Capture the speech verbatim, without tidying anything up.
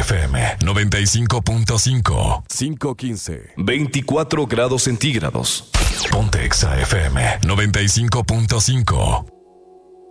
F M noventa y cinco punto cinco. cinco quince. veinticuatro grados centígrados. Ponte Exa F M noventa y cinco punto cinco.